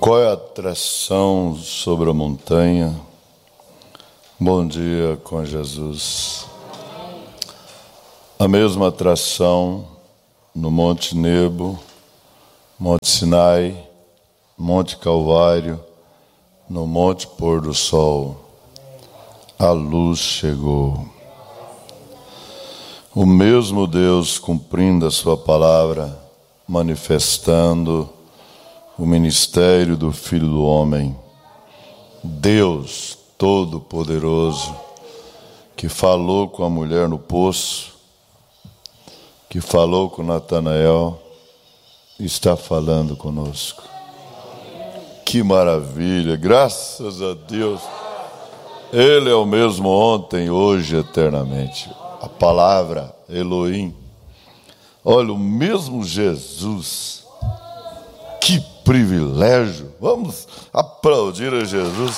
Qual é a atração sobre a montanha? Bom dia com Jesus. A mesma atração no Monte Nebo, Monte Sinai, Monte Calvário, no Monte Pôr do Sol. A luz chegou. O mesmo Deus cumprindo a sua palavra, manifestando o ministério do Filho do Homem, Deus Todo-Poderoso, que falou com a mulher no poço, que falou com Natanael, está falando conosco. Que maravilha, graças a Deus. Ele é o mesmo ontem, hoje, eternamente. A palavra Elohim. Olha, o mesmo Jesus. Que privilégio! Vamos aplaudir a Jesus.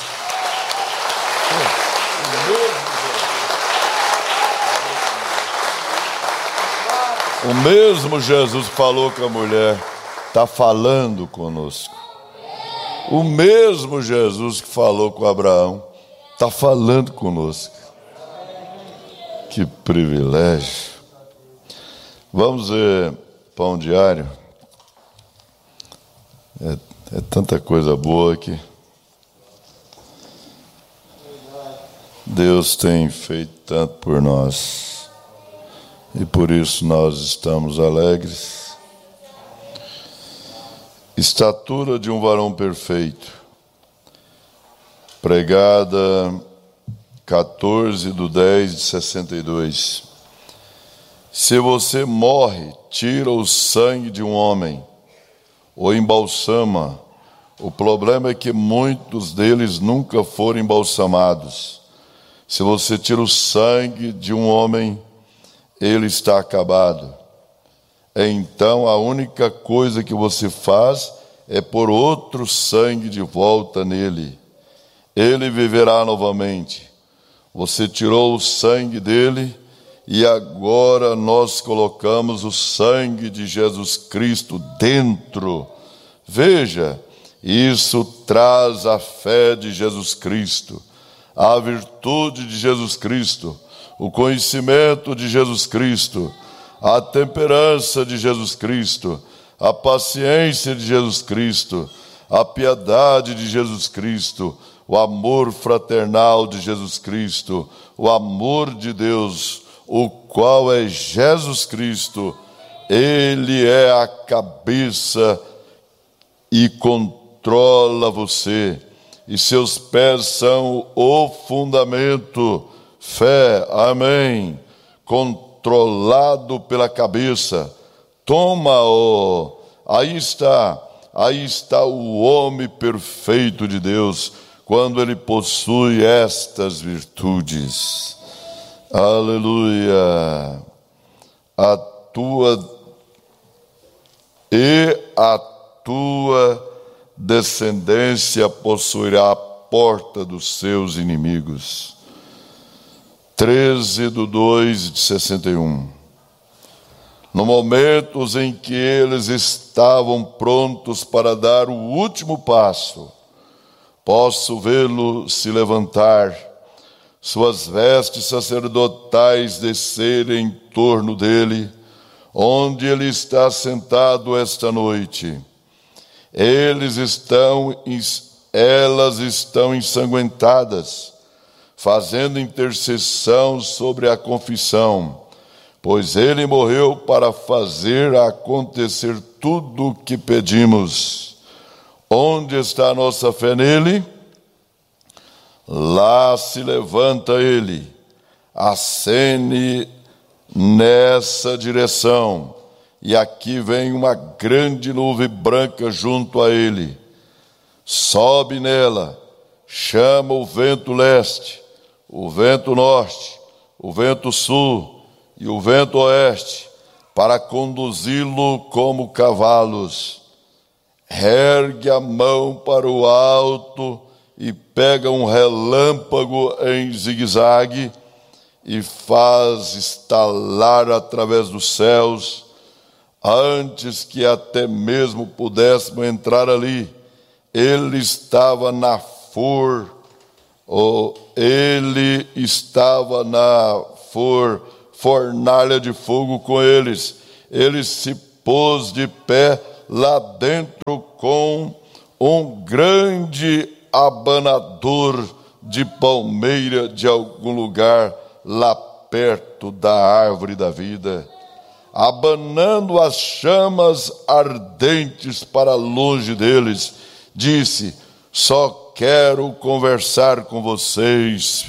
O mesmo Jesus falou com a mulher, está falando conosco. O mesmo Jesus que falou com Abraão, está falando conosco. Que privilégio! Vamos ver pão diário. É tanta coisa boa que Deus tem feito tanto por nós. E por isso nós estamos alegres. Estatura de um varão perfeito. Pregada 14/10/62. Se você morre, tira o sangue de um homem, ou embalsama. O problema é que muitos deles nunca foram embalsamados. Se você tira o sangue de um homem, ele está acabado. Então a única coisa que você faz é pôr outro sangue de volta nele. Ele viverá novamente. Você tirou o sangue dele e agora nós colocamos o sangue de Jesus Cristo dentro. Veja, isso traz a fé de Jesus Cristo, a virtude de Jesus Cristo, o conhecimento de Jesus Cristo, a temperança de Jesus Cristo, a paciência de Jesus Cristo, a piedade de Jesus Cristo, o amor fraternal de Jesus Cristo, o amor de Deus, o qual é Jesus Cristo. Ele é a cabeça e controla você, e seus pés são o fundamento. Fé, amém, controlado pela cabeça. Toma-o. Aí está o homem perfeito de Deus, quando ele possui estas virtudes. Aleluia. A tua descendência possuirá a porta dos seus inimigos. 13/2/61. No momento em que eles estavam prontos para dar o último passo, posso vê-lo se levantar, suas vestes sacerdotais descerem em torno dele, onde ele está sentado esta noite. Elas estão ensanguentadas, fazendo intercessão sobre a confissão, pois ele morreu para fazer acontecer tudo o que pedimos. Onde está a nossa fé nele? Lá se levanta ele, acene nessa direção, e aqui vem uma grande nuvem branca junto a ele. Sobe nela, chama o vento leste, o vento norte, o vento sul e o vento oeste, para conduzi-lo como cavalos. Ergue a mão para o alto e pega um relâmpago em zigue-zague e faz estalar através dos céus, antes que até mesmo pudéssemos entrar ali. ele estava na fornalha de fogo com eles. Ele se pôs de pé lá dentro com um grande abanador de palmeira de algum lugar lá perto da árvore da vida, abanando as chamas ardentes para longe deles, disse: só quero conversar com vocês,